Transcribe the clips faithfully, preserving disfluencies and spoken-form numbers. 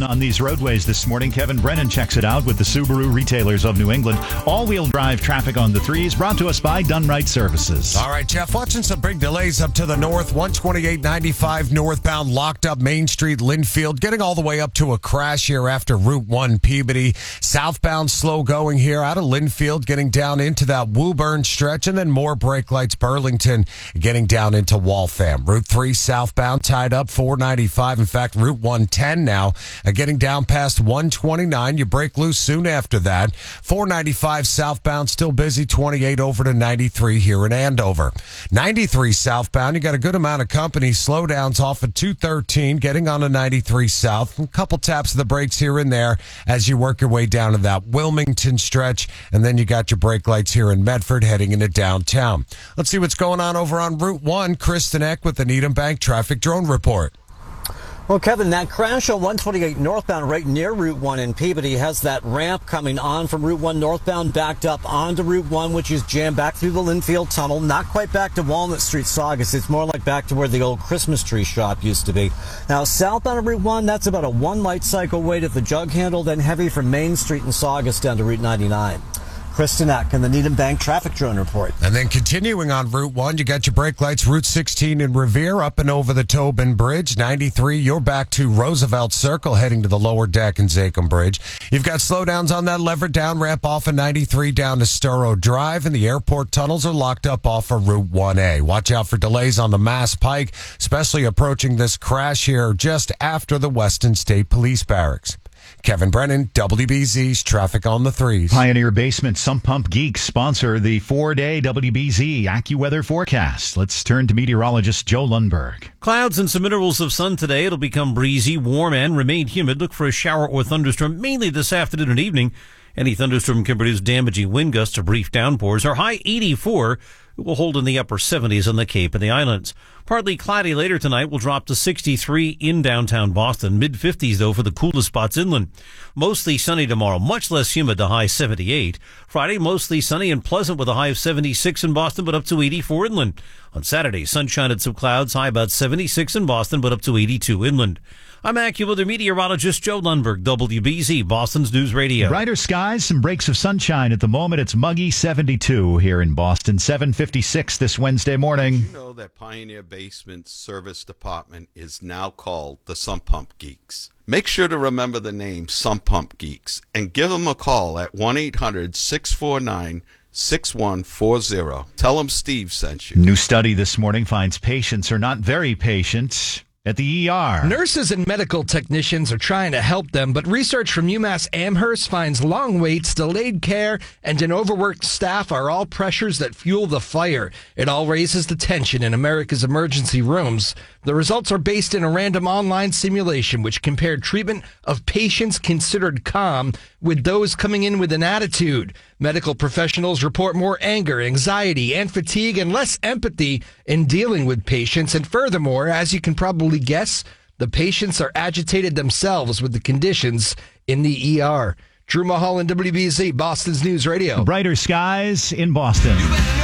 congestion on these roadways this morning. Kevin Brennan checks it out with the Subaru Retailers of New England. All-wheel drive traffic on the threes brought to us by Dunright Services. All right, Jeff, watching some big delays up to the north. one twenty-eight ninety-five northbound, locked up Main Street, Linfield, getting all the way up to a crash here after Route one Peabody. Southbound slow going here out of Linfield, getting down into that Woburn stretch, and then more brake lights, Burlington, getting down into Waltham. Route three southbound tied up, four ninety-five. In fact, Route one ten now, uh, getting down past one twenty-nine. You break loose soon after that. four ninety-five southbound still busy, twenty-eight over to ninety-three here in Andover. ninety-three southbound, you got a good amount of company. Slowdowns off at two thirteen, getting on to ninety-three south. A couple taps of the brakes here and there as you work your way down to that Wilmington stretch. And then you got your brake lights here in Medford heading into downtown. Let's see what's going on over on Route one. Kristen Eck with the Needham Bank Traffic Drone Report. Well, Kevin, that crash on one twenty-eight northbound right near Route one in Peabody has that ramp coming on from Route one northbound backed up onto Route one, which is jammed back through the Linfield Tunnel. Not quite back to Walnut Street, Saugus. It's more like back to where the old Christmas tree shop used to be. Now, southbound of Route one, that's about a one light cycle wait at the jug handle, then heavy from Main Street and Saugus down to Route ninety-nine. Kristen Eck and the Needham Bank Traffic Drone Report. And then continuing on Route one, you got your brake lights, Route sixteen in Revere, up and over the Tobin Bridge. ninety-three, you're back to Roosevelt Circle, heading to the lower deck and Zachem Bridge. You've got slowdowns on that lever down ramp off of ninety-three down to Sturrow Drive, and the airport tunnels are locked up off of Route one A. Watch out for delays on the Mass Pike, especially approaching this crash here just after the Weston State Police Barracks. Kevin Brennan, W B Z's Traffic on the Threes. Pioneer Basement Sump Pump Geeks sponsor the four-day W B Z AccuWeather forecast. Let's turn to meteorologist Joe Lundberg. Clouds and some intervals of sun today. It'll become breezy, warm, and remain humid. Look for a shower or thunderstorm mainly this afternoon and evening. Any thunderstorm can produce damaging wind gusts or brief downpours. Our high eighty-four will hold in the upper seventies on the Cape and the Islands. Partly cloudy later tonight will drop to sixty-three in downtown Boston. mid-fifties, though, for the coolest spots inland. Mostly sunny tomorrow, much less humid, the high seventy-eight. Friday, mostly sunny and pleasant with a high of seventy-six in Boston, but up to eighty-four inland. On Saturday, sunshine and some clouds, high about seventy-six in Boston, but up to eighty-two inland. I'm AccuWeather meteorologist Joe Lundberg, W B Z, Boston's News Radio. Brighter skies, some breaks of sunshine. At the moment, it's muggy seventy-two here in Boston. seven fifty-six this Wednesday morning. You know that Pioneer Basement Service Department is now called the Sump Pump Geeks. Make sure to remember the name Sump Pump Geeks and give them a call at one eight hundred six four nine six one four zero. Tell them Steve sent you. New study this morning finds patients are not very patient at the E R. Nurses and medical technicians are trying to help them, but research from UMass Amherst finds long waits, delayed care, and an overworked staff are all pressures that fuel the fire. It all raises the tension in America's emergency rooms. The results are based in a random online simulation which compared treatment of patients considered calm with those coming in with an attitude. Medical professionals report more anger, anxiety, and fatigue and less empathy in dealing with patients. And furthermore, as you can probably guess, the patients are agitated themselves with the conditions in the E R. Drew Mulholland, W B Z, Boston's News Radio. Brighter skies in Boston.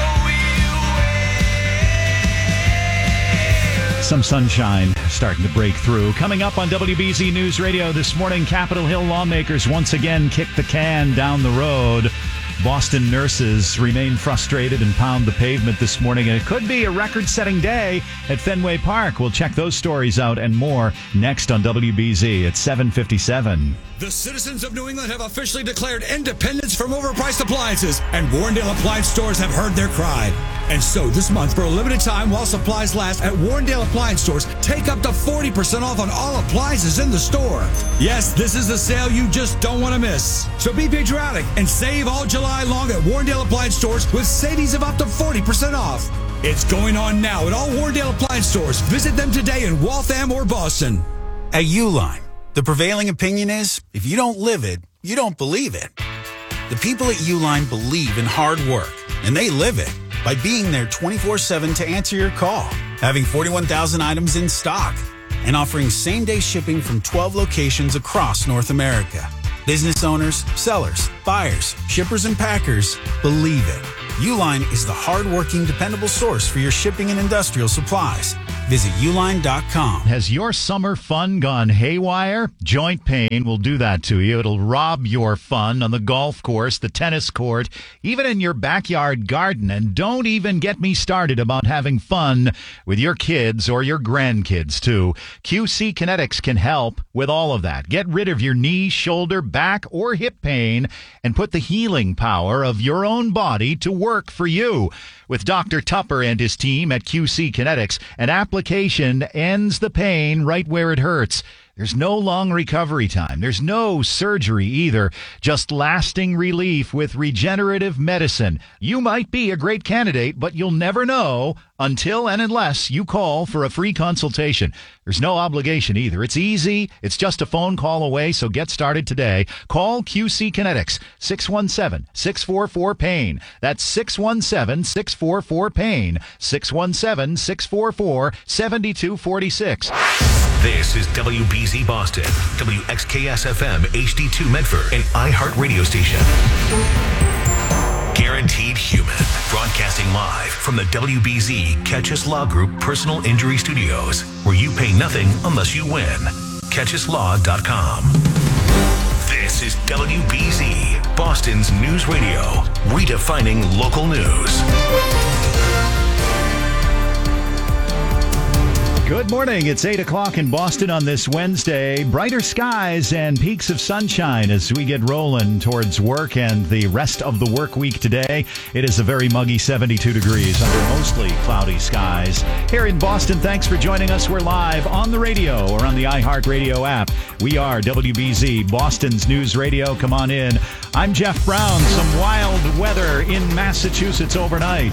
Some sunshine starting to break through. Coming up on W B Z News Radio this morning, Capitol Hill lawmakers once again kick the can down the road. Boston nurses remain frustrated and pound the pavement this morning, and it could be a record-setting day at Fenway Park. We'll check those stories out and more next on W B Z at seven fifty-seven. The citizens of New England have officially declared independence from overpriced appliances, and Warrendale Appliance Stores have heard their cry. And so this month, for a limited time while supplies last at Warrendale Appliance Stores, take up to forty percent off on all appliances in the store. Yes, this is the sale you just don't want to miss. So be patriotic and save all July long at Warrendale Appliance Stores with savings of up to forty percent off. It's going on now at all Warrendale Appliance Stores. Visit them today in Waltham or Boston. At Uline, the prevailing opinion is, if you don't live it, you don't believe it. The people at Uline believe in hard work, and they live it by being there twenty-four seven to answer your call, having forty-one thousand items in stock, and offering same-day shipping from twelve locations across North America. Business owners, sellers, buyers, shippers, and packers believe it. Uline is the hard-working, dependable source for your shipping and industrial supplies. Visit uline dot com. Has your summer fun gone haywire? Joint pain will do that to you. It'll rob your fun on the golf course, the tennis court, even in your backyard garden. And don't even get me started about having fun with your kids or your grandkids, too. Q C Kinetics can help with all of that. Get rid of your knee, shoulder, back, or hip pain and put the healing power of your own body to work for you. With Doctor Tupper and his team at Q C Kinetics, an application ends the pain right where it hurts. There's no long recovery time. There's no surgery either. Just lasting relief with regenerative medicine. You might be a great candidate, but you'll never know until and unless you call for a free consultation. There's no obligation either. It's easy. It's just a phone call away, so get started today. Call Q C Kinetics, six one seven, six four four, PAIN. That's six one seven, six four four, PAIN, six one seven, six four four, seven two four six. This is W B Z Boston, W X K S F M H D two Medford, an iHeart radio station. Guaranteed Human, broadcasting live from the W B Z Catch Us Law Group Personal Injury Studios, where you pay nothing unless you win. catch us law dot com. This is W B Z, Boston's news radio, redefining local news. Good morning. It's eight o'clock in Boston on this Wednesday. Brighter skies and peaks of sunshine as we get rolling towards work and the rest of the work week today. It is a very muggy seventy-two degrees under mostly cloudy skies. Here in Boston, thanks for joining us. We're live on the radio or on the iHeartRadio app. We are W B Z, Boston's news radio. Come on in. I'm Jeff Brown. Some wild weather in Massachusetts overnight.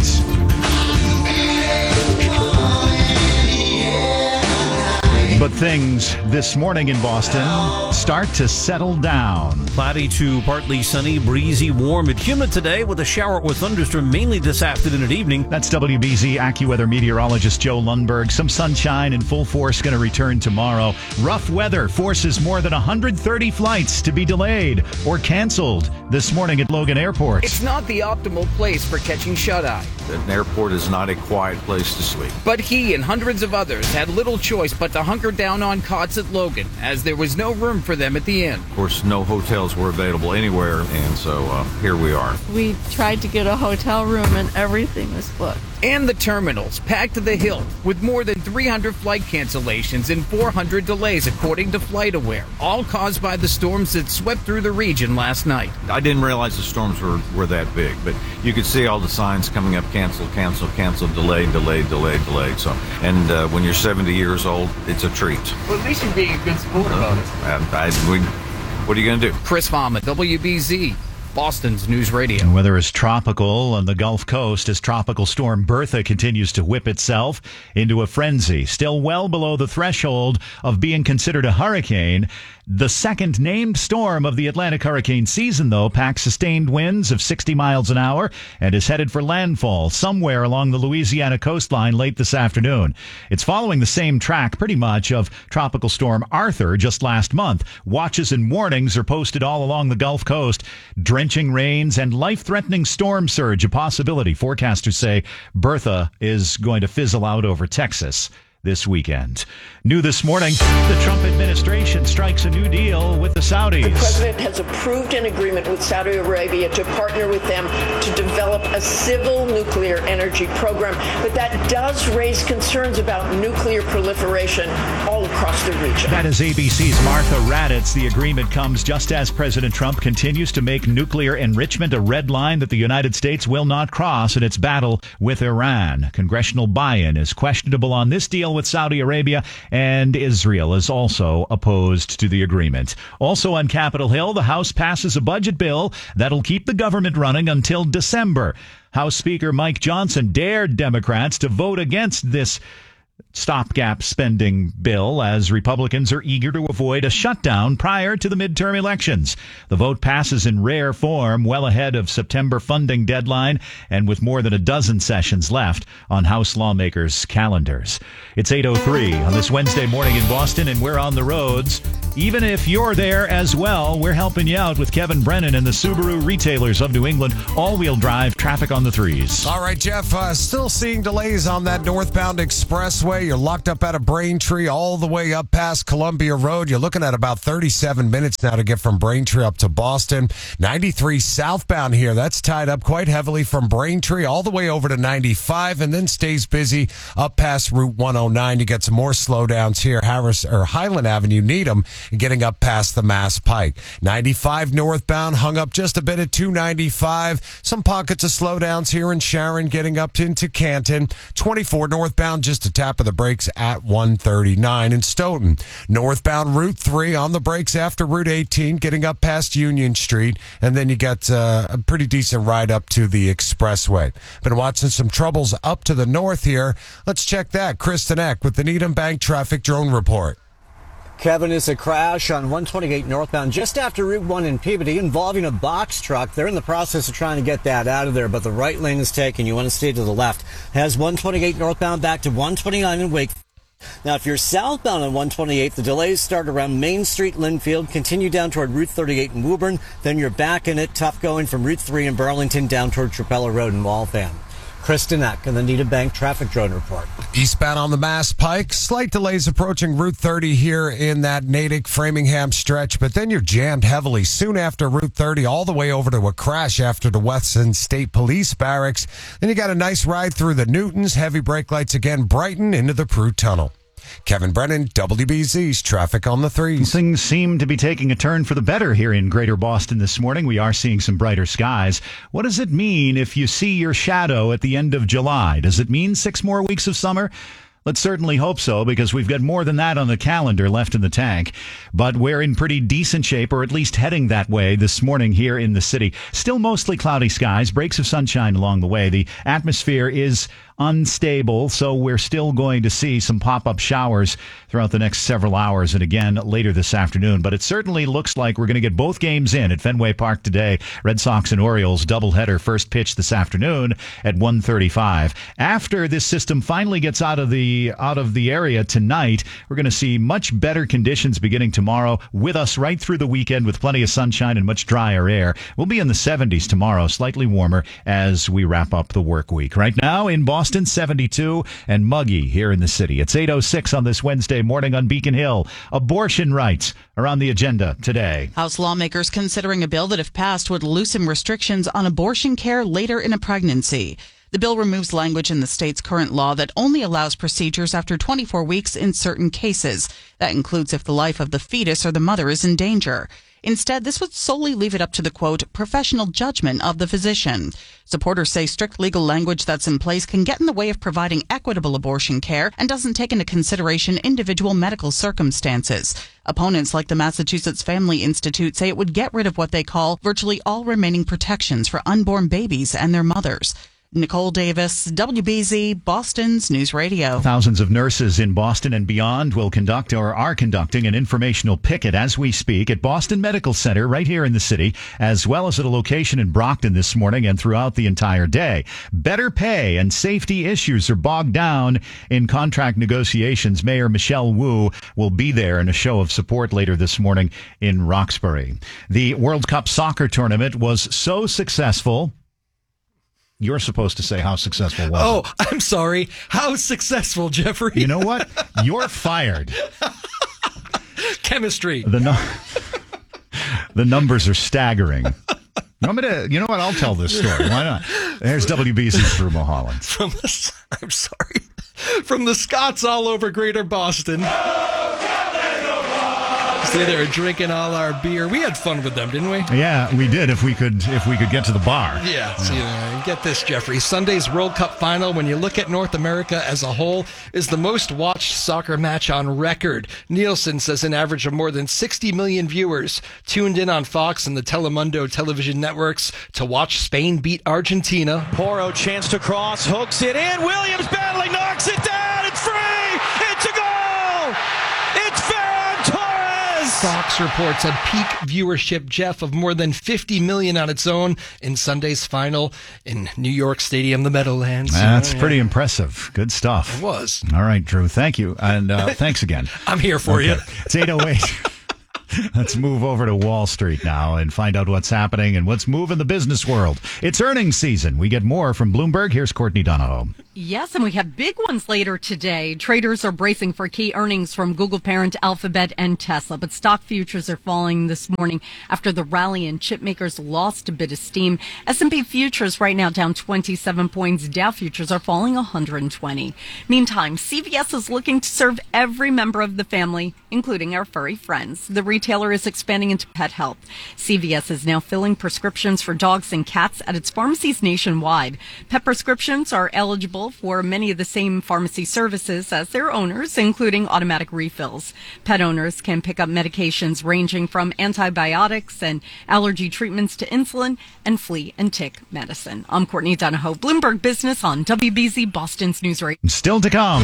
But things this morning in Boston start to settle down. Cloudy to partly sunny, breezy, warm and humid today with a shower or thunderstorm mainly this afternoon and evening. That's W B Z AccuWeather meteorologist Joe Lundberg. Some sunshine in full force going to return tomorrow. Rough weather forces more than one hundred thirty flights to be delayed or canceled this morning at Logan Airport. It's not the optimal place for catching shut-eye. An airport is not a quiet place to sleep. But he and hundreds of others had little choice but to hunker down on cots at Logan, as there was no room for them at the inn. Of course, no hotels were available anywhere, and so uh, here we are. We tried to get a hotel room, and everything was booked. And the terminals packed to the hilt, with more than three hundred flight cancellations and four hundred delays, according to FlightAware, all caused by the storms that swept through the region last night. I didn't realize the storms were, were that big, but you could see all the signs coming up: cancel, cancel, cancel, delay, delay, delay, delay. So, and uh, when you're seventy years old, it's a treat. Well, at least you're being a good sport about it. I, I, we, what are you going to do? Chris Fama, W B Z, Boston's news radio. And weather is tropical on the Gulf Coast as Tropical Storm Bertha continues to whip itself into a frenzy, still well below the threshold of being considered a hurricane. The second named storm of the Atlantic hurricane season, though, packs sustained winds of sixty miles an hour and is headed for landfall somewhere along the Louisiana coastline late this afternoon. It's following the same track, pretty much, of Tropical Storm Arthur just last month. Watches and warnings are posted all along the Gulf Coast. Drenching rains and life-threatening storm surge a possibility. Forecasters say Bertha is going to fizzle out over Texas this weekend. New this morning, the Trump administration strikes a new deal with the Saudis. The president has approved an agreement with Saudi Arabia to partner with them to develop a civil nuclear energy program, but that does raise concerns about nuclear proliferation all across the region. That is A B C's Martha Raddatz. The agreement comes just as President Trump continues to make nuclear enrichment a red line that the United States will not cross in its battle with Iran. Congressional buy-in is questionable on this deal with Saudi Arabia, and Israel is also opposed to the agreement. Also on Capitol Hill, the House passes a budget bill that'll keep the government running until December. House Speaker Mike Johnson dared Democrats to vote against this stopgap spending bill as Republicans are eager to avoid a shutdown prior to the midterm elections. The vote passes in rare form, well ahead of September funding deadline and with more than a dozen sessions left on House lawmakers' calendars. It's eight oh three on this Wednesday morning in Boston, and we're on the roads. Even if you're there as well, we're helping you out with Kevin Brennan and the Subaru retailers of New England. All-wheel drive traffic on the threes. All right, Jeff, uh, still seeing delays on that northbound expressway. You're locked up out of Braintree all the way up past Columbia Road. You're looking at about thirty-seven minutes now to get from Braintree up to Boston. ninety-three southbound here. That's tied up quite heavily from Braintree all the way over to ninety-five and then stays busy up past Route one oh nine. You get some more slowdowns here. Harris or Highland Avenue, Needham, and getting up past the Mass Pike. ninety-five northbound hung up just a bit at two ninety-five. Some pockets of slowdowns here in Sharon, getting up into Canton. twenty-four northbound, just a tap of the brakes at one thirty-nine in Stoughton. Northbound Route three on the brakes after Route eighteen, getting up past Union Street, and then you get uh, a pretty decent ride up to the expressway. Been watching some troubles up to the north here. Let's check that. Kristen Eck with the Needham Bank Traffic Drone Report. Kevin, is a crash on one twenty-eight northbound just after Route one in Peabody involving a box truck. They're in the process of trying to get that out of there, but the right lane is taken. You want to stay to the left. Has one twenty-eight northbound back to one twenty-nine in Wakefield. Now, if you're southbound on one twenty-eight, the delays start around Main Street, Linfield, continue down toward Route thirty-eight in Woburn. Then you're back in it, tough going from Route three in Burlington down toward Trapella Road in Waltham. Kristen Eck and the Needham Bank Traffic Drone Report. Eastbound on the Mass Pike, slight delays approaching Route thirty here in that Natick-Framingham stretch, but then you're jammed heavily soon after Route thirty all the way over to a crash after the Weston State Police Barracks. Then you got a nice ride through the Newtons, heavy brake lights again, Brighton into the Prue Tunnel. Kevin Brennan, W B Z's Traffic on the Threes. Things seem to be taking a turn for the better here in Greater Boston this morning. We are seeing some brighter skies. What does it mean if you see your shadow at the end of July? Does it mean six more weeks of summer? Let's certainly hope so, because we've got more than that on the calendar left in the tank. But we're in pretty decent shape, or at least heading that way this morning here in the city. Still mostly cloudy skies, breaks of sunshine along the way. The atmosphere is unstable, so we're still going to see some pop-up showers throughout the next several hours and again later this afternoon. But it certainly looks like we're going to get both games in at Fenway Park today. Red Sox and Orioles doubleheader, first pitch this afternoon at one thirty-five. After this system finally gets out of the out of the area tonight, we're going to see much better conditions beginning tomorrow with us right through the weekend with plenty of sunshine and much drier air. We'll be in the seventies tomorrow, slightly warmer as we wrap up the work week. Right now in Boston, seventy-two and muggy here in the city. It's eight oh six on this Wednesday morning on Beacon Hill. Abortion rights are on the agenda today. House lawmakers considering a bill that, if passed, would loosen restrictions on abortion care later in a pregnancy. The bill removes language in the state's current law that only allows procedures after twenty-four weeks in certain cases. That includes if the life of the fetus or the mother is in danger. Instead, this would solely leave it up to the, quote, professional judgment of the physician. Supporters say strict legal language that's in place can get in the way of providing equitable abortion care and doesn't take into consideration individual medical circumstances. Opponents like the Massachusetts Family Institute say it would get rid of what they call virtually all remaining protections for unborn babies and their mothers. Nicole Davis, W B Z, Boston's News Radio. Thousands of nurses in Boston and beyond will conduct or are conducting an informational picket as we speak at Boston Medical Center right here in the city, as well as at a location in Brockton this morning and throughout the entire day. Better pay and safety issues are bogged down in contract negotiations. Mayor Michelle Wu will be there in a show of support later this morning in Roxbury. The World Cup soccer tournament was so successful. You're supposed to say how successful was Oh, it? I'm sorry. How successful, Jeffrey? You know what? You're fired. Chemistry. The no- the numbers are staggering. You want me to? You know what? I'll tell this story. Why not? There's W B C's Drew Mulholland. From the, I'm sorry. From the Scots all over Greater Boston. Say they were drinking all our beer. We had fun with them, didn't we? Yeah, we did. If we could, if we could get to the bar. Yeah. So, you know, get this, Jeffrey. Sunday's World Cup final, when you look at North America as a whole, is the most watched soccer match on record. Nielsen says an average of more than sixty million viewers tuned in on Fox and the Telemundo television networks to watch Spain beat Argentina. Porro chance to cross, hooks it in. Williams battling, knocks it down. It's free. It's a goal. It's Ferran Torres. Fox reports had peak viewership, Jeff, of more than fifty million on its own in Sunday's final in New York Stadium, the Meadowlands. That's oh, yeah. pretty impressive. Good stuff. It was. All right, Drew. Thank you. And uh, thanks again. I'm here for okay. you. It's eight oh eight. Let's move over to Wall Street now and find out what's happening and what's moving the business world. It's earnings season. We get more from Bloomberg. Here's Courtney Donahoe. Yes, and we have big ones later today. Traders are bracing for key earnings from Google parent Alphabet and Tesla, but stock futures are falling this morning after the rally in chip makers lost a bit of steam. S and P futures right now down twenty-seven points. Dow futures are falling one hundred twenty. Meantime, C V S is looking to serve every member of the family, including our furry friends. The retailer is expanding into pet health. C V S is now filling prescriptions for dogs and cats at its pharmacies nationwide. Pet prescriptions are eligible for many of the same pharmacy services as their owners, including automatic refills. Pet owners can pick up medications ranging from antibiotics and allergy treatments to insulin and flea and tick medicine. I'm Courtney Donahoe, Bloomberg Business on W B Z Boston's News Radio. Still to come.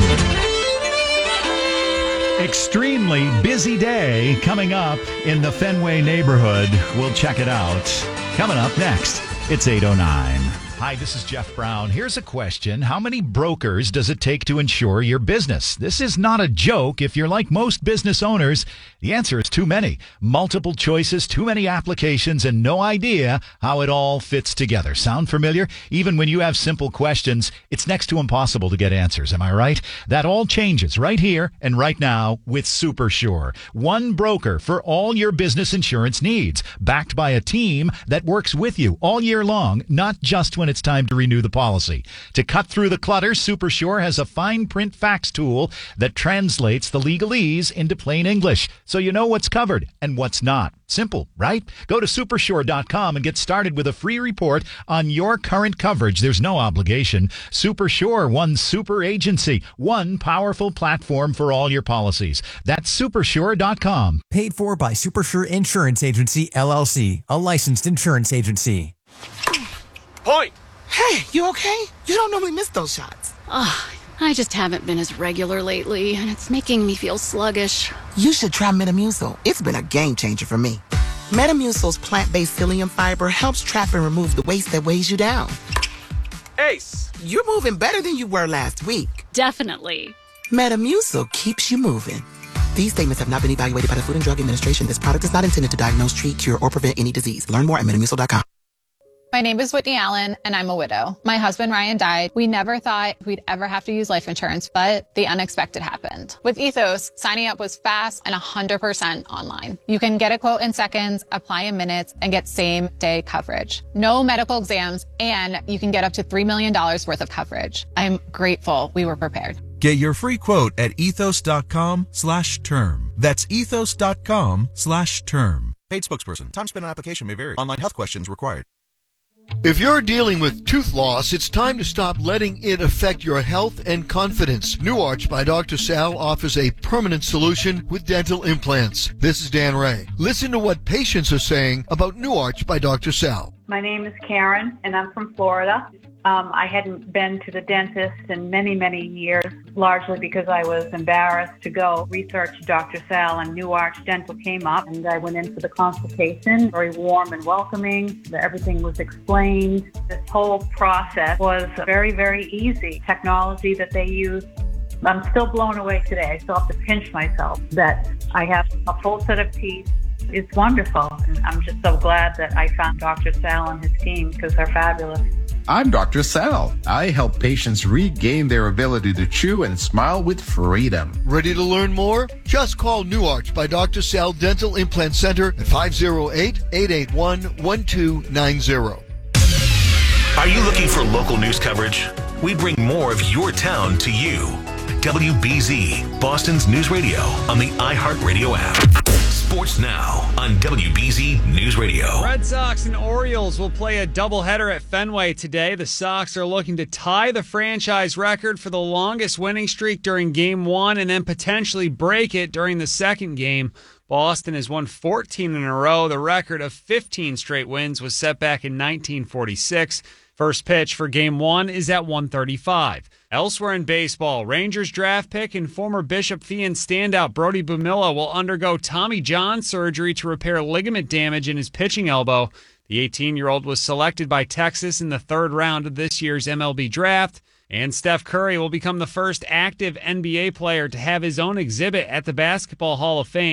Extremely busy day coming up in the Fenway neighborhood. We'll check it out. Coming up next, it's eight oh nine. Hi, this is Jeff Brown. Here's a question. How many brokers does it take to insure your business? This is not a joke. If you're like most business owners, the answer is too many. Multiple choices, too many applications, and no idea how it all fits together. Sound familiar? Even when you have simple questions, it's next to impossible to get answers. Am I right? That all changes right here and right now with SuperSure. One broker for all your business insurance needs, backed by a team that works with you all year long, not just when it's time to renew the policy. To cut through the clutter, SuperSure has a fine print fax tool that translates the legalese into plain English, so you know what's covered and what's not. Simple, right? Go to supersure dot com and get started with a free report on your current coverage. There's no obligation. SuperSure, one super agency, one powerful platform for all your policies. That's supersure dot com. Paid for by SuperSure Insurance Agency, L L C, a licensed insurance agency. Point! Hey, you okay? You don't normally miss those shots. Ugh, I just haven't been as regular lately, and it's making me feel sluggish. You should try Metamucil. It's been a game changer for me. Metamucil's plant-based psyllium fiber helps trap and remove the waste that weighs you down. Ace! You're moving better than you were last week. Definitely. Metamucil keeps you moving. These statements have not been evaluated by the Food and Drug Administration. This product is not intended to diagnose, treat, cure, or prevent any disease. Learn more at metamucil dot com. My name is Whitney Allen, and I'm a widow. My husband, Ryan, died. We never thought we'd ever have to use life insurance, but the unexpected happened. With Ethos, signing up was fast and one hundred percent online. You can get a quote in seconds, apply in minutes, and get same-day coverage. No medical exams, and you can get up to three million dollars worth of coverage. I'm grateful we were prepared. Get your free quote at ethos dot com slash term. That's ethos dot com slash term. Paid spokesperson. Time spent on application may vary. Online health questions required. If you're dealing with tooth loss, it's time to stop letting it affect your health and confidence. New Arch by Doctor Sal offers a permanent solution with dental implants. This is Dan Ray. Listen to what patients are saying about New Arch by Doctor Sal. My name is Karen, and I'm from Florida. Um, I hadn't been to the dentist in many, many years, largely because I was embarrassed to go research Doctor Sal, and New Arch Dental came up, and I went in for the consultation, very warm and welcoming. Everything was explained. This whole process was very, very easy. Technology that they use, I'm still blown away today. I still have to pinch myself that I have a full set of teeth. It's wonderful, and I'm just so glad that I found Doctor Sal and his team because they're fabulous. I'm Doctor Sal. I help patients regain their ability to chew and smile with freedom. Ready to learn more? Just call New Arch by Doctor Sal Dental Implant Center at five oh eight, eight eight one, one two nine zero. Are you looking for local news coverage? We bring more of your town to you. W B Z, Boston's News Radio on the iHeartRadio app. Sports now on W B Z News Radio. Red Sox and Orioles will play a doubleheader at Fenway today. The Sox are looking to tie the franchise record for the longest winning streak during Game one and then potentially break it during the second game. Boston has won fourteen in a row. The record of fifteen straight wins was set back in nineteen forty-six. First pitch for Game one is at one thirty-five. Elsewhere in baseball, Rangers draft pick and former Bishop Feion standout Brody Bumilla will undergo Tommy John surgery to repair ligament damage in his pitching elbow. The eighteen-year-old was selected by Texas in the third round of this year's M L B draft. And Steph Curry will become the first active N B A player to have his own exhibit at the Basketball Hall of Fame.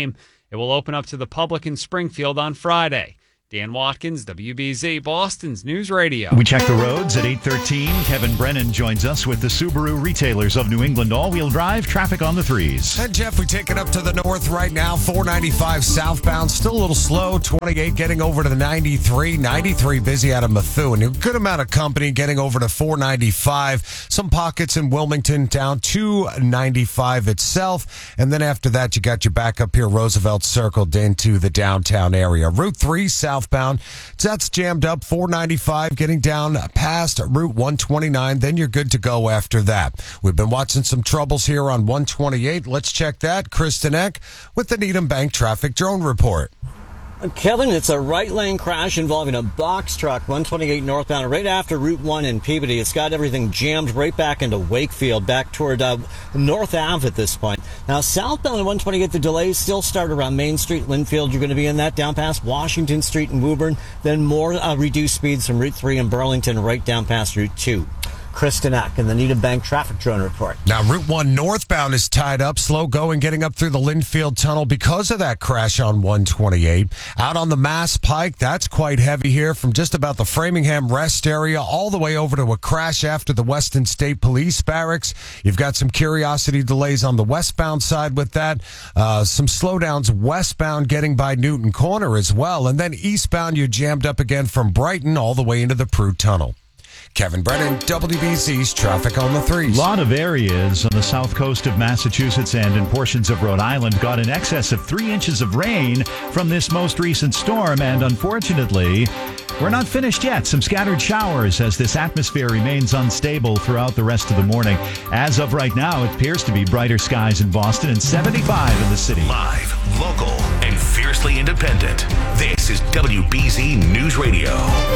It will open up to the public in Springfield on Friday. Dan Watkins, W B Z, Boston's News Radio. We check the roads at eight thirteen. Kevin Brennan joins us with the Subaru Retailers of New England all-wheel drive traffic on the threes. And Jeff, we take it up to the north right now. four ninety-five southbound, still a little slow. twenty-eight getting over to the ninety-three. ninety-three busy out of Methuen. A good amount of company getting over to four ninety-five. Some pockets in Wilmington down to ninety-five itself. And then after that, you got your back up here, Roosevelt circled into the downtown area. Route three south. Southbound, that's jammed up. four ninety-five getting down past Route one twenty-nine. Then you're good to go after that. We've been watching some troubles here on one twenty-eight. Let's check that. Kristen Eck with the Needham Bank Traffic Drone Report. Kevin, it's a right lane crash involving a box truck, one twenty-eight northbound, right after Route one in Peabody. It's got everything jammed right back into Wakefield, back toward uh, North Ave at this point. Now, southbound on one twenty-eight, the delays still start around Main Street, Linfield. You're going to be in that down past Washington Street and Woburn. Then more uh, reduced speeds from Route three in Burlington right down past Route two. Kristen Eck in the Needham Bank Traffic Drone Report. Now, Route one northbound is tied up, slow going, getting up through the Linfield Tunnel because of that crash on one twenty-eight. Out on the Mass Pike, that's quite heavy here from just about the Framingham Rest area all the way over to a crash after the Weston State Police Barracks. You've got some curiosity delays on the westbound side with that. Uh, some slowdowns westbound getting by Newton Corner as well. And then eastbound, you're jammed up again from Brighton all the way into the Prue Tunnel. Kevin Brennan, W B C's Traffic on the Threes. A lot of areas on the south coast of Massachusetts and in portions of Rhode Island got in excess of three inches of rain from this most recent storm. And unfortunately, we're not finished yet. Some scattered showers as this atmosphere remains unstable throughout the rest of the morning. As of right now, it appears to be brighter skies in Boston and seventy-five in the city. Live, local, and fiercely independent. This is W B Z News Radio.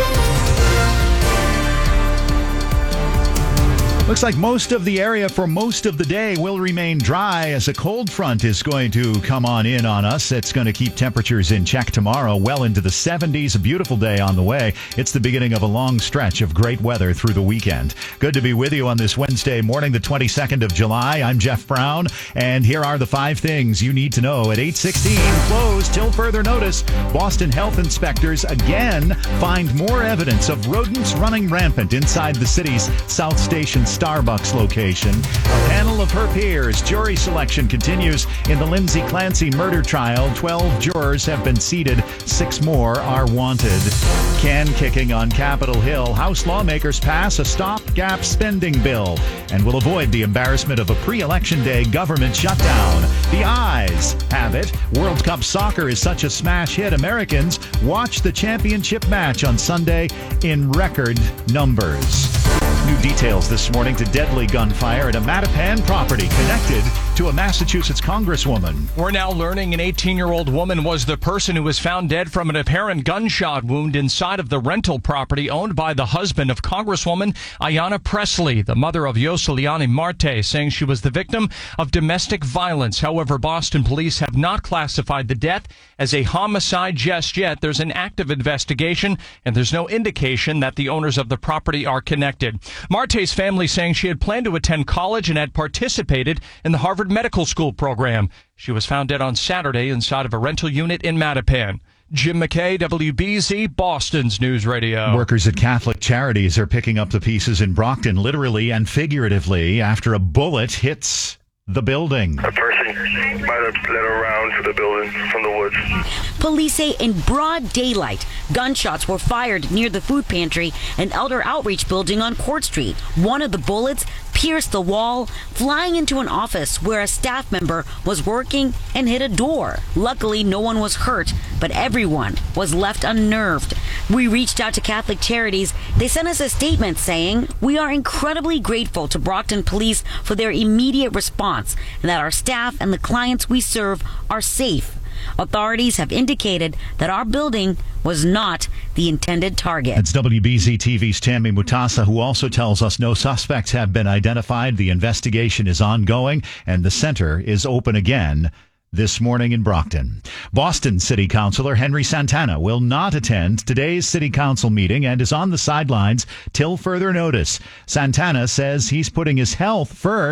Looks like most of the area for most of the day will remain dry as a cold front is going to come on in on us. It's going to keep temperatures in check tomorrow, well into the seventies. A beautiful day on the way. It's the beginning of a long stretch of great weather through the weekend. Good to be with you on this Wednesday morning, the twenty-second of July. I'm Jeff Brown, and here are the five things you need to know at eight sixteen. Closed till further notice. Boston health inspectors again find more evidence of rodents running rampant inside the city's South Station Starbucks location. A panel of her peers. Jury selection continues in the Lindsay Clancy murder trial. Twelve jurors have been seated. Six more are wanted. Can kicking on Capitol Hill. House lawmakers pass a stopgap spending bill and will avoid the embarrassment of a pre-election day government shutdown. The eyes have it. World Cup soccer is such a smash hit. Americans watch the championship match on Sunday in record numbers. New details this morning to deadly gunfire at a Mattapan property connected to a Massachusetts congresswoman. We're now learning an eighteen-year-old woman was the person who was found dead from an apparent gunshot wound inside of the rental property owned by the husband of Congresswoman Ayanna Pressley, the mother of Yoseliani Marte, saying she was the victim of domestic violence. However, Boston police have not classified the death as a homicide just yet. There's an active investigation, and there's no indication that the owners of the property are connected. Marte's family saying she had planned to attend college and had participated in the Harvard Medical School program. She was found dead on Saturday inside of a rental unit in Mattapan. Jim McKay, W B Z, Boston's News Radio. Workers at Catholic Charities are picking up the pieces in Brockton, literally and figuratively, after a bullet hits the building. A person might have led around to the building from the woods. Police say in broad daylight, gunshots were fired near the food pantry and Elder Outreach building on Court Street. One of the bullets pierced the wall, flying into an office where a staff member was working and hit a door. Luckily, no one was hurt, but everyone was left unnerved. We reached out to Catholic Charities. They sent us a statement saying, "We are incredibly grateful to Brockton Police for their immediate response and that our staff and the clients we serve are safe. Authorities have indicated that our building was not the intended target." It's W B Z T V's Tammy Mutasa, who also tells us no suspects have been identified. The investigation is ongoing, and the center is open again this morning in Brockton. Boston City Councilor Henry Santana will not attend today's City Council meeting and is on the sidelines till further notice. Santana says he's putting his health first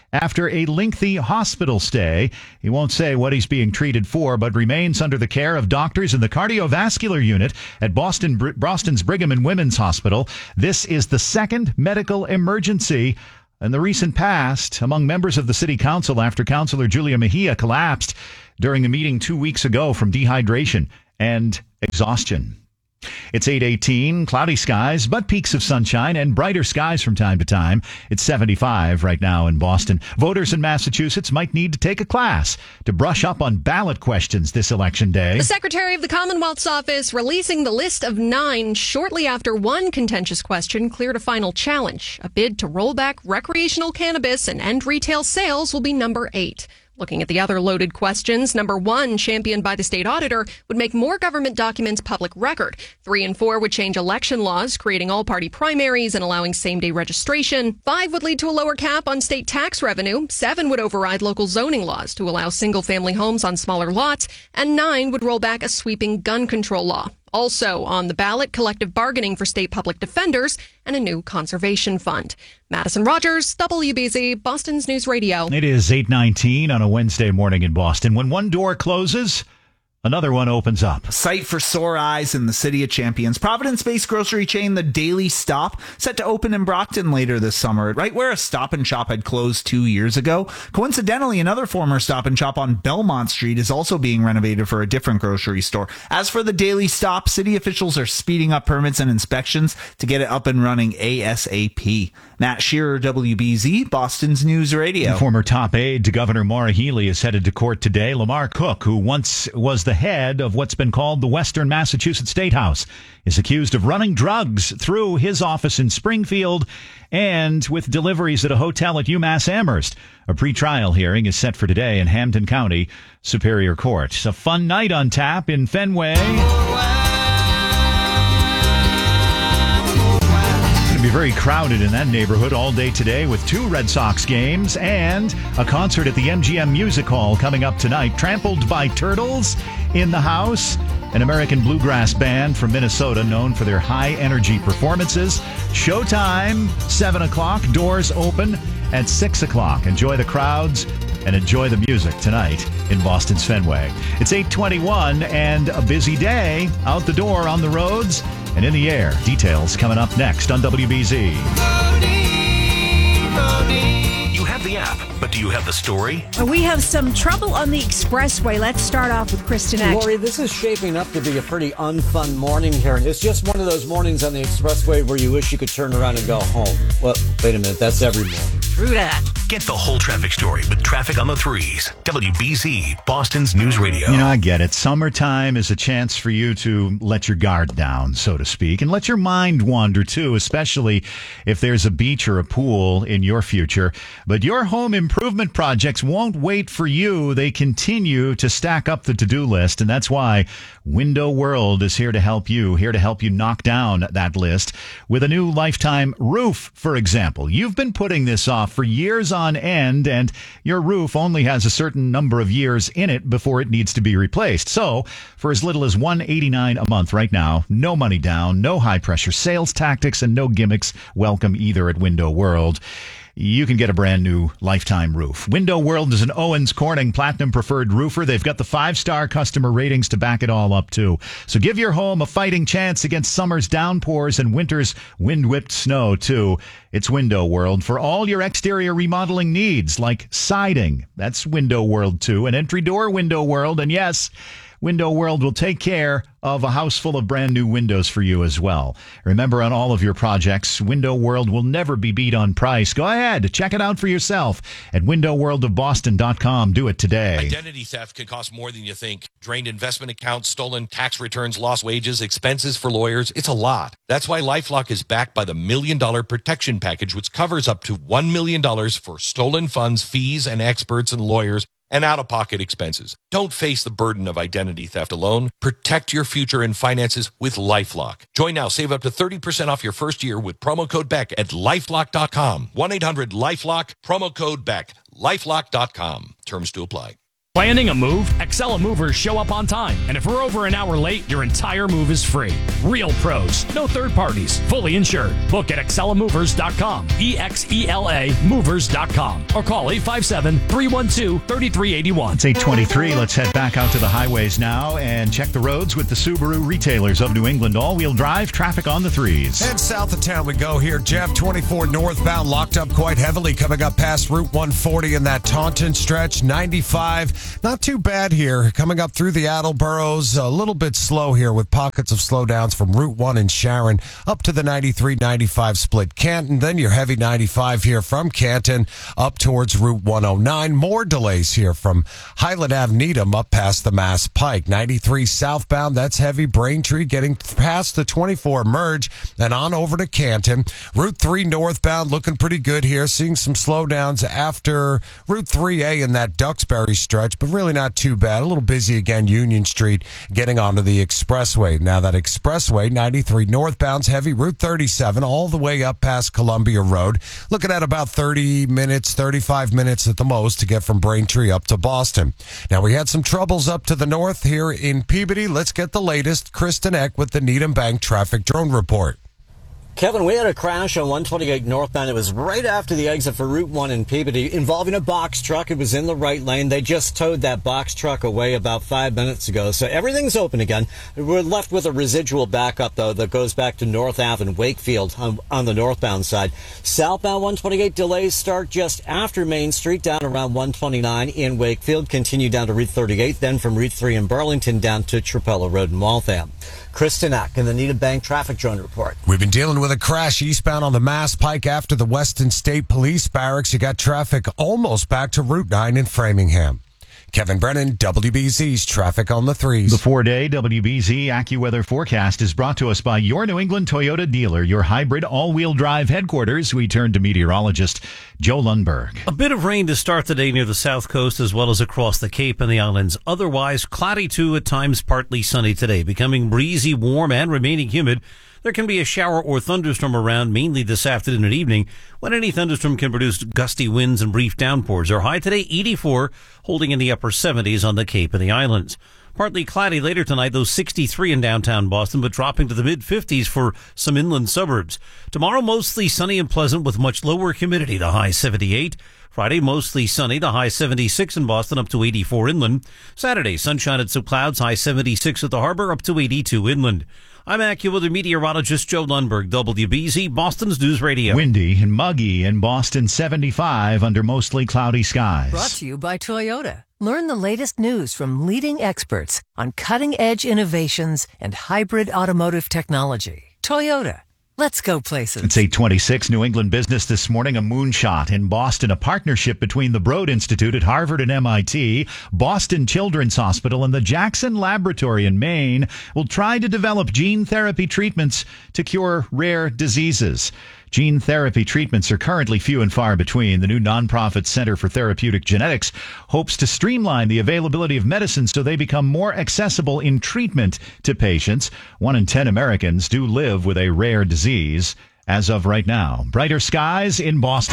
after a lengthy hospital stay. He won't say what he's being treated for, but remains under the care of doctors in the cardiovascular unit at Boston, Boston's Brigham and Women's Hospital. This is the second medical emergency in the recent past among members of the city council after Councilor Julia Mejia collapsed during a meeting two weeks ago from dehydration and exhaustion. It's eight eighteen, cloudy skies, but peaks of sunshine and brighter skies from time to time. It's seventy-five right now in Boston. Voters in Massachusetts might need to take a class to brush up on ballot questions this election day. The Secretary of the Commonwealth's office releasing the list of nine shortly after one contentious question cleared a final challenge. A bid to roll back recreational cannabis and end retail sales will be number eight. Looking at the other loaded questions, number one, championed by the state auditor, would make more government documents public record. Three and four would change election laws, creating all-party primaries and allowing same-day registration. Five would lead to a lower cap on state tax revenue. Seven would override local zoning laws to allow single-family homes on smaller lots. And nine would roll back a sweeping gun control law. Also on the ballot, collective bargaining for state public defenders and a new conservation fund. Madison Rogers, W B Z, Boston's News Radio. It is eight nineteen on a Wednesday morning in Boston. When one door closes, another one opens up. A sight for sore eyes in the City of Champions. Providence-based grocery chain The Daily Stop, set to open in Brockton later this summer, right where a Stop and Shop had closed two years ago. Coincidentally, another former Stop and Shop on Belmont Street is also being renovated for a different grocery store. As for The Daily Stop, city officials are speeding up permits and inspections to get it up and running ASAP. Matt Shearer, W B Z, Boston's News Radio. The former top aide to Governor Maura Healey is headed to court today. Lamar Cook, who once was the head of what's been called the Western Massachusetts State House, is accused of running drugs through his office in Springfield and with deliveries at a hotel at UMass Amherst. A pretrial hearing is set for today in Hampden County Superior Court. It's a fun night on tap in Fenway. Be very crowded in that neighborhood all day today with two Red Sox games and a concert at the M G M Music Hall coming up tonight. Trampled by Turtles in the house, an American bluegrass band from Minnesota known for their high-energy performances. Showtime, seven o'clock. Doors open at six o'clock. Enjoy the crowds and enjoy the music tonight in Boston's Fenway. It's eight twenty-one and a busy day out the door on the roads and in the air. Details coming up next on W B Z. You have the app, but do you have the story? We have some trouble on the expressway. Let's start off with Kristen Act. Lori, this is shaping up to be a pretty unfun morning here. It's just one of those mornings on the expressway where you wish you could turn around and go home. Well, wait a minute. That's every morning. True that. Get the whole traffic story with Traffic on the Threes. W B Z, Boston's News Radio. You know, I get it. Summertime is a chance for you to let your guard down, so to speak, and let your mind wander, too, especially if there's a beach or a pool in your future. But your home improvement projects won't wait for you. They continue to stack up the to-do list, and that's why Window World is here to help you, here to help you knock down that list with a new lifetime roof, for example. You've been putting this off for years on end, and your roof only has a certain number of years in it before it needs to be replaced. So, for as little as one hundred eighty-nine dollars a month right now, no money down, no high-pressure sales tactics, and no gimmicks welcome either at Window World. You can get a brand new lifetime roof. Window World is an Owens Corning Platinum Preferred roofer. They've got the five-star customer ratings to back it all up, too. So give your home a fighting chance against summer's downpours and winter's wind-whipped snow, too. It's Window World for all your exterior remodeling needs, like siding. That's Window World, too. An entry door Window World. And yes, Window World will take care of a house full of brand new windows for you as well. Remember, on all of your projects, Window World will never be beat on price. Go ahead, check it out for yourself at window world of boston dot com. Do it today. Identity theft can cost more than you think. Drained investment accounts, stolen tax returns, lost wages, expenses for lawyers. It's a lot. That's why LifeLock is backed by the Million Dollar Protection Package, which covers up to one million dollars for stolen funds, fees, and experts and lawyers, and out-of-pocket expenses. Don't face the burden of identity theft alone. Protect your future and finances with LifeLock. Join now. Save up to thirty percent off your first year with promo code Beck at lifelock dot com. one eight hundred lifelock, promo code Beck. lifelock dot com. Terms to apply. Planning a move? Excella Movers show up on time, and if we're over an hour late, your entire move is free. Real pros, no third parties, fully insured. Book at excella movers dot com, E X E L A movers dot com, or call eight five seven, three one two, three three eight one. It's eight twenty-three. Let's head back out to the highways now and check the roads with the Subaru retailers of New England. All-wheel drive, traffic on the threes. And south of town we go here. Jeff, twenty-four northbound locked up quite heavily coming up past Route one forty in that Taunton stretch. ninety-five. Not too bad here. Coming up through the Attleboroughs, a little bit slow here with pockets of slowdowns from Route one in Sharon up to the ninety-three ninety-five split Canton. Then your heavy ninety-five here from Canton up towards Route one oh nine. More delays here from Highland Avenue Needham up past the Mass Pike. ninety-three southbound, that's heavy. Braintree getting past the twenty-four merge and on over to Canton. Route three northbound looking pretty good here. Seeing some slowdowns after Route three A in that Duxbury stretch, but really not too bad. A little busy again, Union Street, getting onto the expressway. Now that expressway, ninety-three northbound's heavy. Route thirty-seven all the way up past Columbia Road. Looking at about thirty minutes, thirty-five minutes at the most to get from Braintree up to Boston. Now we had some troubles up to the north here in Peabody. Let's get the latest. Kristen Eck with the Needham Bank Traffic Drone Report. Kevin, we had a crash on one twenty-eight northbound. It was right after the exit for Route one in Peabody involving a box truck. It was in the right lane. They just towed that box truck away about five minutes ago. So everything's open again. We're left with a residual backup, though, that goes back to North Ave and Wakefield on, on the northbound side. Southbound one twenty-eight delays start just after Main Street down around one twenty-nine in Wakefield. Continue down to Route thirty-eight, then from Route three in Burlington down to Trapelo Road in Waltham. Kristen Eck in the Needham Bank Traffic Drone Report. We've been dealing with a crash eastbound on the Mass Pike after the Weston State Police Barracks. You got traffic almost back to Route nine in Framingham. Kevin Brennan, W B Z's Traffic on the Threes. The four-day W B Z AccuWeather forecast is brought to us by your New England Toyota dealer, your hybrid all-wheel drive headquarters. We turn to meteorologist Joe Lundberg. A bit of rain to start the day near the south coast as well as across the Cape and the islands. Otherwise, cloudy too, at times partly sunny today, becoming breezy, warm, and remaining humid. There can be a shower or thunderstorm around mainly this afternoon and evening, when any thunderstorm can produce gusty winds and brief downpours. Our high today, eighty-four, holding in the upper seventies on the Cape and the islands. Partly cloudy later tonight, though sixty-three in downtown Boston, but dropping to the mid-fifties for some inland suburbs. Tomorrow, mostly sunny and pleasant with much lower humidity, the high seventy-eight. Friday, mostly sunny, the high seventy-six in Boston, up to eighty-four inland. Saturday, sunshine and some clouds, high seventy-six at the harbor, up to eighty-two inland. I'm AccuWeather meteorologist Joe Lundberg, W B Z, Boston's News Radio. Windy and muggy in Boston, seventy-five under mostly cloudy skies. Brought to you by Toyota. Learn the latest news from leading experts on cutting-edge innovations and hybrid automotive technology. Toyota. Let's go places. It's eight twenty-six, New England Business this morning. A moonshot in Boston, a partnership between the Broad Institute at Harvard and M I T, Boston Children's Hospital, and the Jackson Laboratory in Maine will try to develop gene therapy treatments to cure rare diseases. Gene therapy treatments are currently few and far between. The new nonprofit Center for Therapeutic Genetics hopes to streamline the availability of medicines so they become more accessible in treatment to patients. One in ten Americans do live with a rare disease as of right now. Brighter skies in Boston.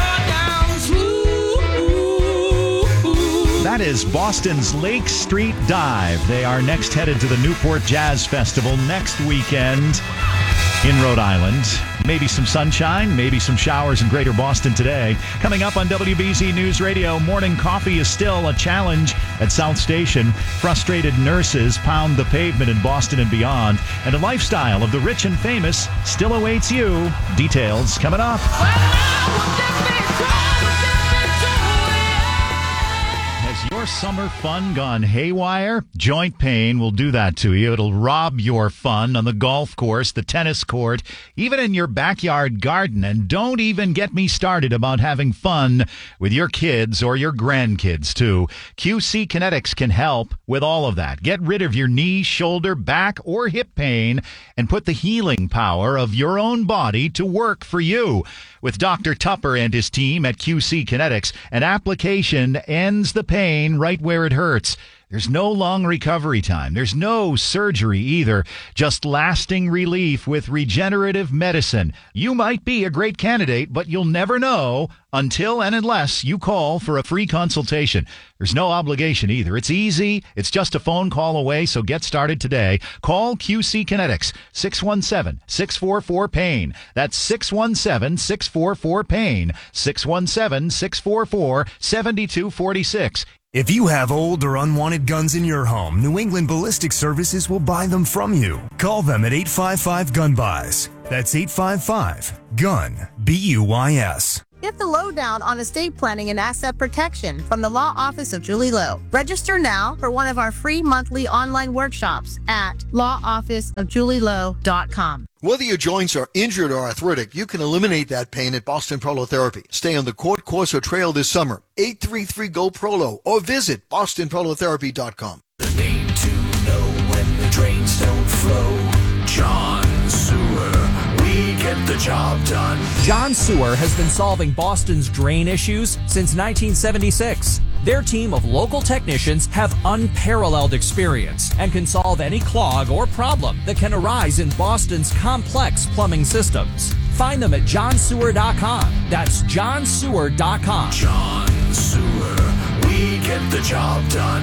That is Boston's Lake Street Dive. They are next headed to the Newport Jazz Festival next weekend in Rhode Island. Maybe some sunshine, maybe some showers in Greater Boston today. Coming up on W B Z News Radio, morning coffee is still a challenge at South Station. Frustrated nurses pound the pavement in Boston and beyond. And a lifestyle of the rich and famous still awaits you. Details coming up. Has your summer fun gone haywire? Joint pain will do that to you. It'll rob your fun on the golf course, the tennis court, even in your backyard garden. And don't even get me started about having fun with your kids or your grandkids, too. Q C Kinetics can help with all of that. Get rid of your knee, shoulder, back, or hip pain and put the healing power of your own body to work for you. With Doctor Tupper and his team at Q C Kinetics, an application ends the pain right where it hurts. There's no long recovery time. There's no surgery either. Just lasting relief with regenerative medicine. You might be a great candidate, but you'll never know until and unless you call for a free consultation. There's no obligation either. It's easy. It's just a phone call away, so get started today. Call Q C Kinetics, six one seven, six four four, PAIN. That's six one seven, six four four, PAIN, six one seven, six four four, seven two four six. If you have old or unwanted guns in your home, New England Ballistic Services will buy them from you. Call them at eight five five, gun buys. That's eight five five, gun, B U Y S. Get the lowdown on estate planning and asset protection from the Law Office of Julie Lowe. Register now for one of our free monthly online workshops at law office of julie lowe dot com. Whether your joints are injured or arthritic, you can eliminate that pain at Boston Prolotherapy. Stay on the Court Corso Trail this summer. eight three three, G O, Prolo or visit boston prolotherapy dot com. The name to know when the drains don't flow. John Sewer. We get the job done. John Sewer has been solving Boston's drain issues since nineteen seventy-six. Their team of local technicians have unparalleled experience and can solve any clog or problem that can arise in Boston's complex plumbing systems. Find them at john sewer dot com. That's john sewer dot com. John Sewer. We get the job done.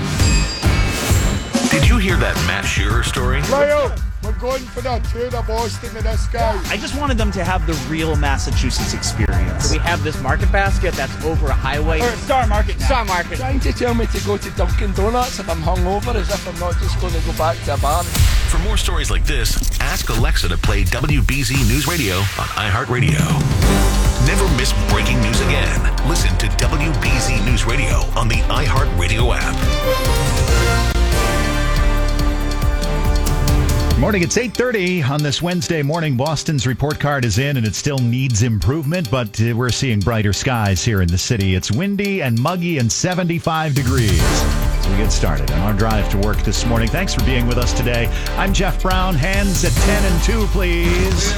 Did you hear that Matt Shearer story? Leo, we're going for that tour to Boston with this guy. I just wanted them to have the real Massachusetts experience. We have this market basket that's over a highway. Or Star Market now. Star Market. Trying to tell me to go to Dunkin' Donuts if I'm hungover, as if I'm not just going to go back to a bar. For more stories like this, ask Alexa to play W B Z News Radio on iHeartRadio. Never miss breaking news again. Listen to W B Z News Radio on the iHeartRadio app. Morning, it's eight thirty on this Wednesday morning. Boston's report card is in, and it still needs improvement, but uh, we're seeing brighter skies here in the city. It's windy and muggy and seventy-five degrees. So we get started on our drive to work this morning. Thanks for being with us today. I'm Jeff Brown. Hands at ten and two, please.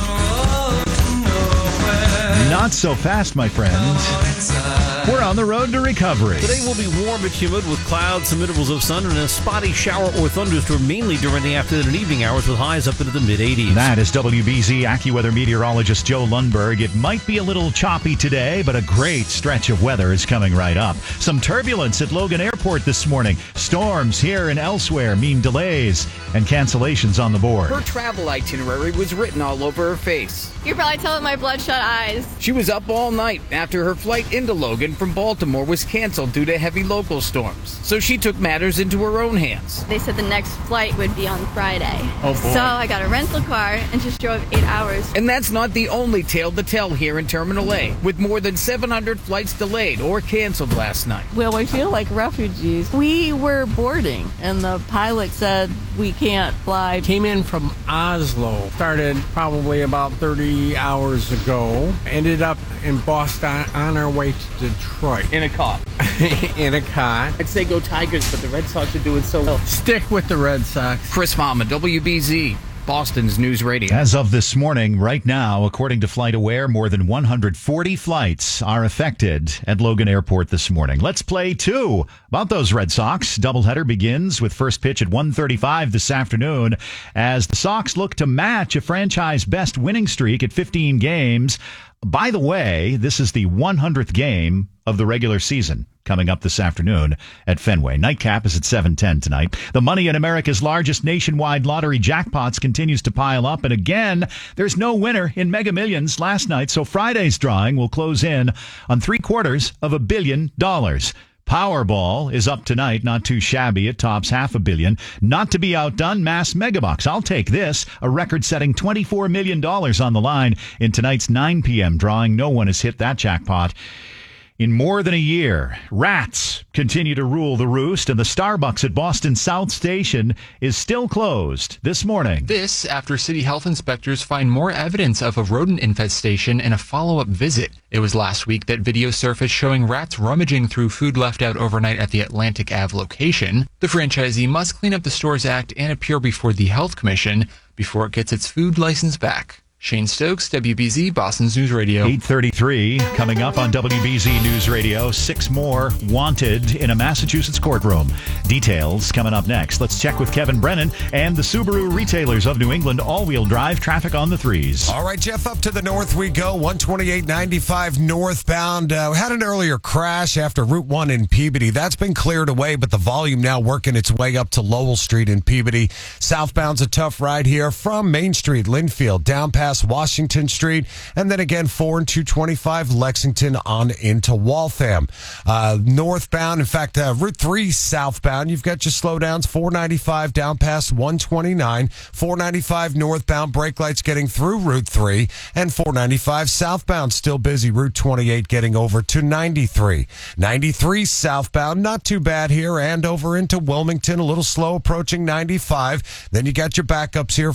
Not so fast, my friend. We're on the road to recovery. Today will be warm but humid with clouds, some intervals of sun, and a spotty shower or thunderstorm mainly during the afternoon and evening hours with highs up into the mid-eighties. That is W B Z AccuWeather meteorologist Joe Lundberg. It might be a little choppy today, but a great stretch of weather is coming right up. Some turbulence at Logan Airport this morning. Storms here and elsewhere mean delays and cancellations on the board. Her travel itinerary was written all over her face. You can probably tell it in my bloodshot eyes. She was up all night after her flight into Logan from Baltimore was canceled due to heavy local storms. So she took matters into her own hands. They said the next flight would be on Friday. Oh, boy. So I got a rental car and just drove eight hours. And that's not the only tale to tell here in Terminal A, with more than seven hundred flights delayed or canceled last night. Well, we feel like refugees. We were boarding, and the pilot said we can't fly. Came in from Oslo. Started probably about thirty hours ago. Ended up in Boston on our way to Detroit. In a car. In a car. I'd say go Tigers, but the Red Sox are doing so well. Stick with the Red Sox. Chris Mama, W B Z, Boston's News Radio. As of this morning, right now, according to FlightAware, more than one hundred forty flights are affected at Logan Airport this morning. Let's play two about those Red Sox. Doubleheader begins with first pitch at one thirty-five this afternoon as the Sox look to match a franchise best winning streak at fifteen games. By the way, this is the one hundredth game of the regular season coming up this afternoon at Fenway. Nightcap is at seven ten tonight. The money in America's largest nationwide lottery jackpots continues to pile up. And again, there's no winner in Mega Millions last night, so Friday's drawing will close in on three quarters of a billion dollars. Powerball is up tonight, not too shabby. It tops half a billion. Not to be outdone, Mass Megabucks. I'll take this. A record-setting twenty-four million dollars on the line in tonight's nine p.m. drawing. No one has hit that jackpot in more than a year. Rats continue to rule the roost, and the Starbucks at Boston South Station is still closed this morning. This after city health inspectors find more evidence of a rodent infestation in a follow-up visit. It was last week that video surfaced showing rats rummaging through food left out overnight at the Atlantic Avenue location. The franchisee must clean up the store's act and appear before the Health Commission before it gets its food license back. Shane Stokes, W B Z, Boston's News Radio. eight thirty-three, coming up on W B Z News Radio. Six more wanted in a Massachusetts courtroom. Details coming up next. Let's check with Kevin Brennan and the Subaru retailers of New England. All-wheel drive traffic on the threes. All right, Jeff, up to the north we go. one twenty-eight ninety-five northbound. Uh, we had an earlier crash after Route one in Peabody. That's been cleared away, but the volume now working its way up to Lowell Street in Peabody. Southbound's a tough ride here from Main Street, Linfield, down past Washington Street, and then again four and two twenty-five Lexington on into Waltham. Uh, northbound, in fact, uh, Route three southbound, you've got your slowdowns, four ninety-five down past one twenty-nine, four ninety-five northbound, brake lights getting through Route three, and four ninety-five southbound, still busy, Route twenty-eight getting over to ninety-three. ninety-three southbound, not too bad here, and over into Wilmington, a little slow approaching ninety-five. Then you got your backups here